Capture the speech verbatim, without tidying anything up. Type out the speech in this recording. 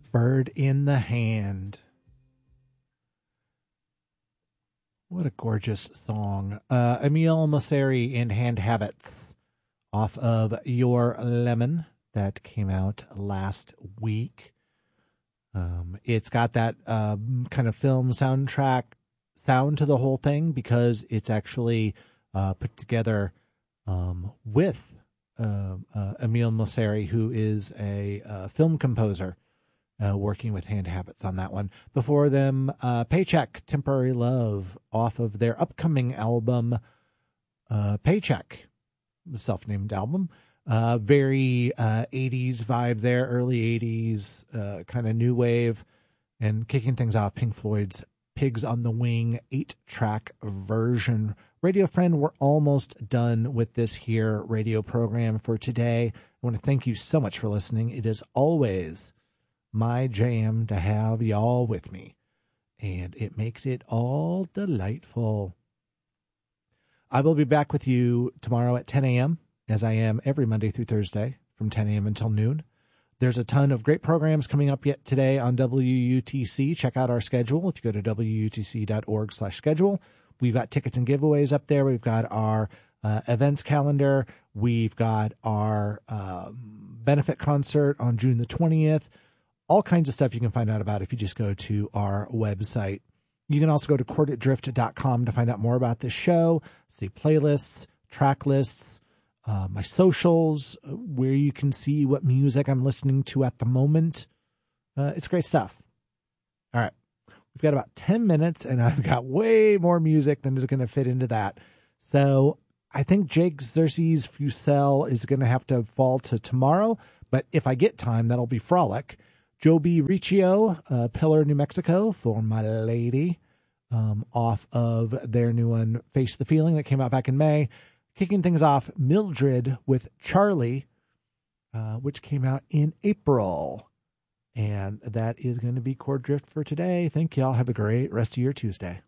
Bird in the Hand. What a gorgeous song. Uh, Emile Mosseri in Hand Habits off of Your Lemon that came out last week. Um, it's got that um, kind of film soundtrack sound to the whole thing because it's actually uh, put together um, with uh, uh, Emile Mosseri, who is a uh, film composer. Uh, working with Hand Habits on that one. Before them, uh, Paycheck, Temporary Love, off of their upcoming album, uh, Paycheck, the self-named album. Uh, very uh, eighties vibe there, early eighties, uh, kind of new wave. And kicking things off, Pink Floyd's Pigs on the Wing eight-track version. Radio friend, we're almost done with this here radio program for today. I want to thank you so much for listening. It is always my jam to have y'all with me, and it makes it all delightful. I will be back with you tomorrow at ten a.m., as I am every Monday through Thursday from ten a.m. until noon. There's a ton of great programs coming up yet today on W U T C. Check out our schedule if you go to W U T C dot org slash schedule. We've got tickets and giveaways up there. We've got our uh, events calendar. We've got our um, benefit concert on June the twentieth. All kinds of stuff you can find out about if you just go to our website. You can also go to court drift dot com to find out more about this show, see playlists, track lists, uh, my socials, where you can see what music I'm listening to at the moment. Uh, it's great stuff. All right. We've got about ten minutes, and I've got way more music than is going to fit into that. So I think Jake Xerxes Fusel is going to have to fall to tomorrow, but if I get time, that'll be Frolic. Joe B. Riccio, uh, Pillar, New Mexico, for my lady, um, off of their new one, Face the Feeling, that came out back in May. Kicking things off, Mildred with Charlie, uh, which came out in April. And that is going to be Chord Drift for today. Thank y'all. Have a great rest of your Tuesday.